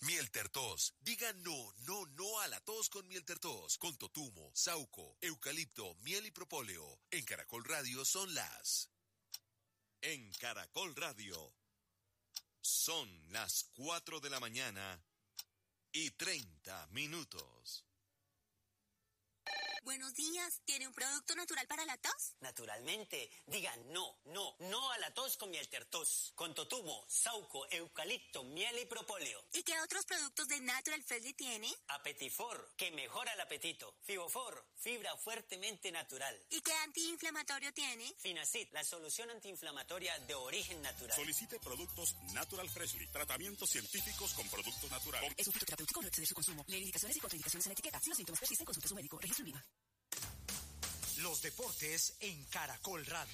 Miel Tertos. Diga no, no, no a la tos con Miel Tertos. Con totumo, sauco, eucalipto, miel y propóleo. En Caracol Radio son las... En Caracol Radio son las 4 de la mañana y 30 minutos. Buenos días, ¿tiene un producto natural para la tos? Naturalmente, digan no, no, no a la tos con Miel Tertos. Con totumo, sauco, eucalipto, miel y propóleo. ¿Y qué otros productos de Natural Freshly tiene? Apetifor, que mejora el apetito. Fibofor, fibra fuertemente natural. ¿Y qué antiinflamatorio tiene? Finacid, la solución antiinflamatoria de origen natural. Solicite productos Natural Freshly. Tratamientos científicos con productos naturales. Es un fitoterapéutico, no excede su consumo. Lee indicaciones y contraindicaciones en etiqueta. Si los síntomas persisten, consulte a su médico. Registro INVIMA. Los deportes en Caracol Radio.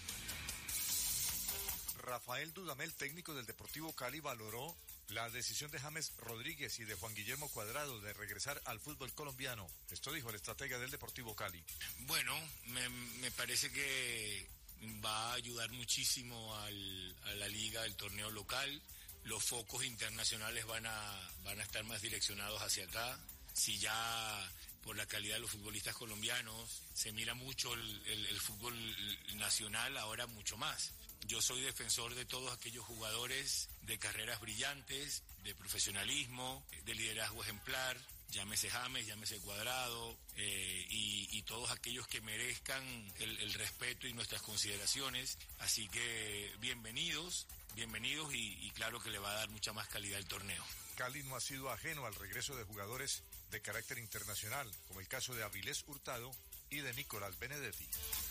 Rafael Dudamel, técnico del Deportivo Cali, valoró la decisión de James Rodríguez y de Juan Guillermo Cuadrado de regresar al fútbol colombiano. Esto dijo el estratega del Deportivo Cali. Bueno, me parece que va a ayudar muchísimo a la liga, el torneo local. Los focos internacionales van a estar más direccionados hacia acá. Si ya por la calidad de los futbolistas colombianos se mira mucho el fútbol nacional, ahora mucho más. Yo soy defensor de todos aquellos jugadores de carreras brillantes, de profesionalismo, de liderazgo ejemplar, llámese James, llámese Cuadrado, y todos aquellos que merezcan el respeto y nuestras consideraciones. Así que bienvenidos y claro que le va a dar mucha más calidad al torneo. Cali no ha sido ajeno al regreso de jugadores de carácter internacional, como el caso de Avilés Hurtado y de Nicolás Benedetti.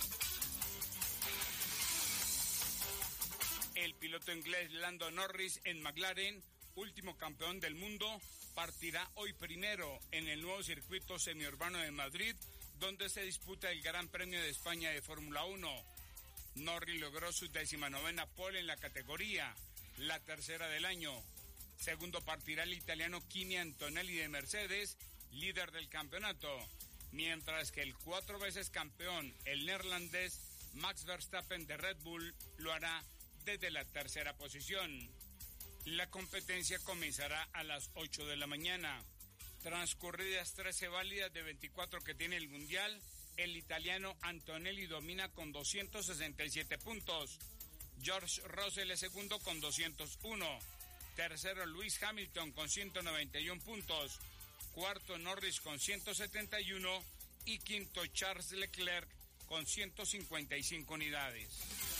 El piloto inglés Lando Norris en McLaren, último campeón del mundo, partirá hoy primero en el nuevo circuito semiurbano de Madrid, donde se disputa el Gran Premio de España de Fórmula 1. Norris logró su 19ª pole en la categoría, la tercera del año. Segundo partirá el italiano Kimi Antonelli de Mercedes, líder del campeonato, mientras que el 4 veces campeón, el neerlandés Max Verstappen de Red Bull, lo hará desde la tercera posición. La competencia comenzará a las 8 de la mañana. Transcurridas 13 válidas de 24 que tiene el Mundial, el italiano Antonelli domina con 267 puntos. George Russell es segundo con 201. Tercero, Lewis Hamilton con 191 puntos. Cuarto, Norris con 171. Y quinto, Charles Leclerc con 155 unidades.